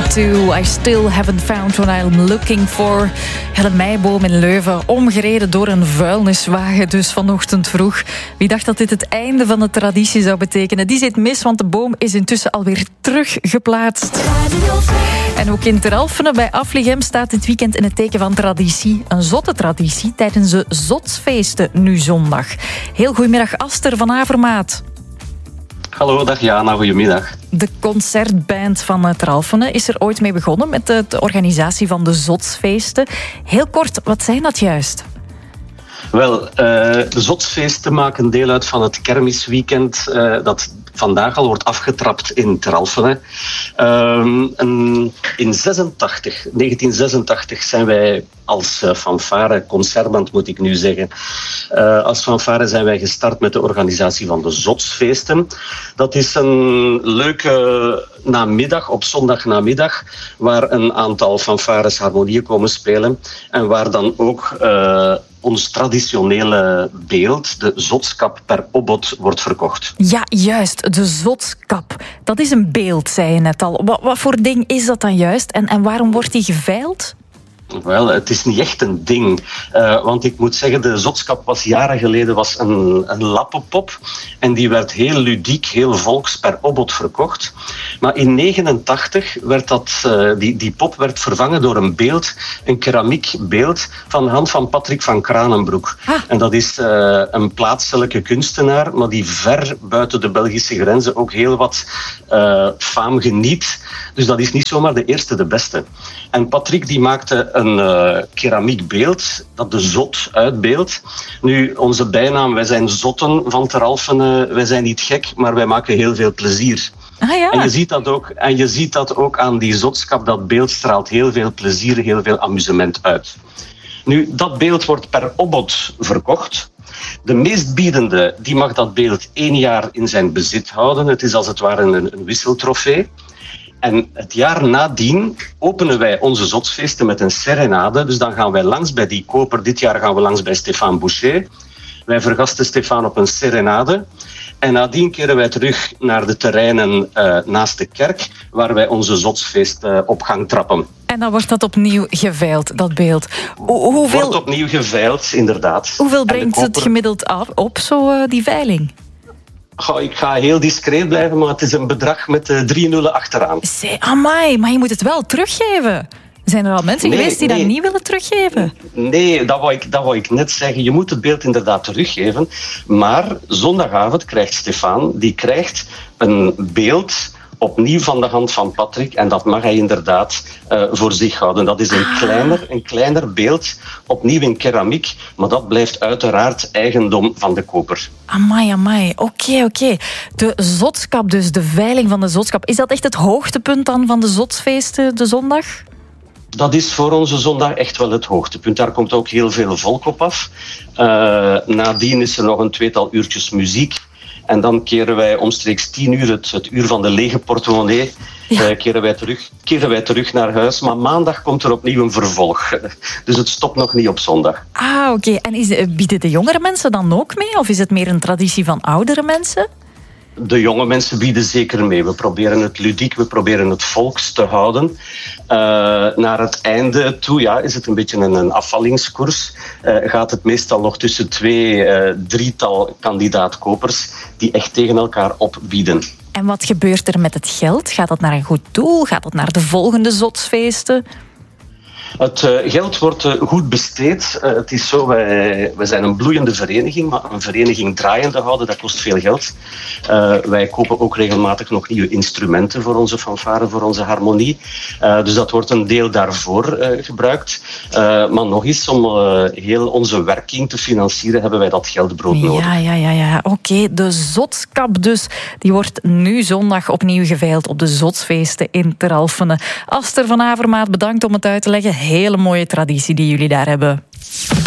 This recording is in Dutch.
to I Still Haven't Found What I'm Looking For. Helle Meiboom in Leuven, omgereden door een vuilniswagen dus vanochtend vroeg. Wie dacht dat dit het einde van de traditie zou betekenen? Die zit mis, want de boom is intussen alweer teruggeplaatst. En ook in Teralfene bij Afligem staat dit weekend in het teken van traditie. Een zotte traditie tijdens de Zotsfeesten nu zondag. Heel goedemiddag, Aster van Avermaat. Hallo, dag Jana, goedemiddag. De concertband van Teralfene is er ooit mee begonnen met de organisatie van de Zotsfeesten. Heel kort, wat zijn dat juist? Wel, de Zotsfeesten maken deel uit van het kermisweekend dat vandaag al wordt afgetrapt in Teralfene. In 1986 zijn wij als fanfare, concertband moet ik nu zeggen, als fanfare zijn wij gestart met de organisatie van de Zotsfeesten. Dat is een leuke namiddag, op zondagnamiddag, waar een aantal fanfares harmonieën komen spelen en waar dan ook ons traditionele beeld, de zotskap per opbod, wordt verkocht. Ja, juist, de zotskap. Dat is een beeld, zei je net al. Wat voor ding is dat dan juist en waarom wordt die geveild? Wel, het is niet echt een ding. Want ik moet zeggen, de zotskap was jaren geleden een lappenpop. En die werd heel ludiek, heel volks per opbod verkocht. Maar in 1989 werd die pop werd vervangen door een beeld, een keramiek beeld, van de hand van Patrick van Kranenbroek. En dat is een plaatselijke kunstenaar, maar die ver buiten de Belgische grenzen ook heel wat faam geniet. Dus dat is niet zomaar de eerste, de beste. En Patrick die maakte een keramiek beeld dat de zot uitbeeldt. Nu, onze bijnaam, wij zijn zotten van Teralfene, wij zijn niet gek, maar wij maken heel veel plezier. Ah, ja. En je ziet dat ook aan die zotskap, dat beeld straalt heel veel plezier, heel veel amusement uit. Nu, dat beeld wordt per opbod verkocht. De meest biedende die mag dat beeld 1 jaar in zijn bezit houden. Het is als het ware een wisseltrofee. En het jaar nadien openen wij onze Zotsfeesten met een serenade. Dus dan gaan wij langs bij die koper. Dit jaar gaan we langs bij Stéphane Boucher. Wij vergasten Stéphane op een serenade. En nadien keren wij terug naar de terreinen naast de kerk, waar wij onze Zotsfeest op gang trappen. En dan wordt dat opnieuw geveild, dat beeld. Wordt opnieuw geveild, inderdaad. Hoeveel brengt het gemiddeld op, zo die veiling? Ik ga heel discreet blijven, maar het is een bedrag met 3 nullen achteraan. Amai, maar je moet het wel teruggeven. Zijn er al mensen geweest die dat niet willen teruggeven? Nee, dat wou ik net zeggen. Je moet het beeld inderdaad teruggeven. Maar zondagavond krijgt Stefan een beeld opnieuw van de hand van Patrick. En dat mag hij inderdaad voor zich houden. Dat is een kleiner beeld, opnieuw in keramiek. Maar dat blijft uiteraard eigendom van de koper. Amai. Oké. De zotskap dus, de veiling van de zotskap. Is dat echt het hoogtepunt dan van de Zotsfeesten, de zondag? Dat is voor onze zondag echt wel het hoogtepunt. Daar komt ook heel veel volk op af. Nadien is er nog een 2-tal uurtjes muziek. En dan keren wij omstreeks 10 uur, het uur van de lege portemonnee, keren wij terug naar huis. Maar maandag komt er opnieuw een vervolg. Dus het stopt nog niet op zondag. Oké. En bieden de jongere mensen dan ook mee? Of is het meer een traditie van oudere mensen? De jonge mensen bieden zeker mee. We proberen het ludiek, we proberen het volks te houden. Naar het einde toe is het een beetje een afvallingskoers. Gaat het meestal nog tussen 2-3-tal kandidaat-kopers die echt tegen elkaar opbieden. En wat gebeurt er met het geld? Gaat dat naar een goed doel? Gaat dat naar de volgende Zotsfeesten? Het geld wordt goed besteed. Het is zo, wij zijn een bloeiende vereniging, maar een vereniging draaiende houden, dat kost veel geld. Wij kopen ook regelmatig nog nieuwe instrumenten voor onze fanfare, voor onze harmonie. Dus dat wordt een deel daarvoor gebruikt. Maar nog eens, om heel onze werking te financieren, hebben wij dat geldbrood nodig. Ja. Oké, de zotskap dus, die wordt nu zondag opnieuw geveild op de Zotsfeesten in Teralfene. Aster van Avermaat, bedankt om het uit te leggen. Hele mooie traditie die jullie daar hebben.